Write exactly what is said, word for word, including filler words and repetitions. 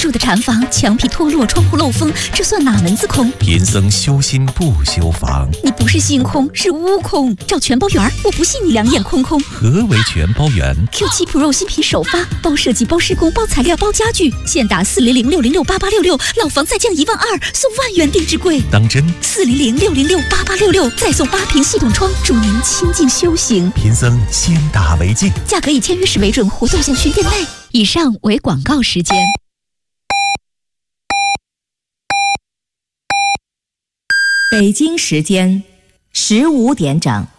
住的禅房，墙皮脱落，窗户漏风，这算哪门子空？ 贫僧修心不修房。 你不是心空，是悟空。找全包圆，我不信你两眼空空。 何为全包圆 ？Q 七 Pro 新品首发，包设计、包施工、包材料、包家具，现打四零零六零六八八六六，老房再降一万二，送万元定制柜。 当真？ 四零零六零六八八六六，再送八瓶系统窗，助您清静修行。 贫僧先打为敬， 价格以签约时为准，活动限需店内。以上为广告时间。 北京时间十五点整。